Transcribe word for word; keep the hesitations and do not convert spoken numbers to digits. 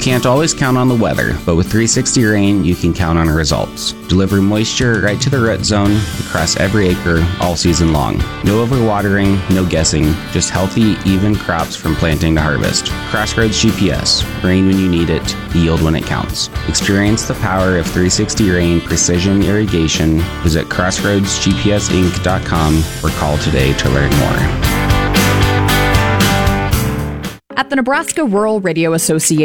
can't always count on the weather, but with three sixty Rain, you can count on results. Deliver moisture right to the root zone across every acre all season long. No overwatering, no guessing, just healthy, even crops from planting to harvest. Crossroads G P S. Rain when you need it, yield when it counts. Experience the power of three sixty Rain Precision Irrigation. Visit crossroads g p s inc dot com or call today to learn more. At the Nebraska Rural Radio Association,